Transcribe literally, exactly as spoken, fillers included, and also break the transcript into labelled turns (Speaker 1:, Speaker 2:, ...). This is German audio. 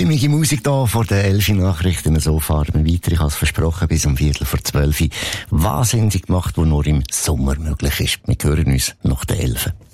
Speaker 1: Stimmige Musik da vor den elf Nachrichten. So fahren wir weiter. Ich habe es versprochen, bis um Viertel vor zwölf. Was haben sie gemacht, was nur im Sommer möglich ist? Wir hören uns nach den elf.